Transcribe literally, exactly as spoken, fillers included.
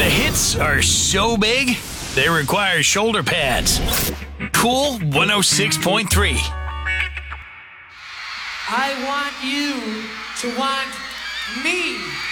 The hits are so big, they require shoulder pads. Cool one oh six point three. I want you to want me.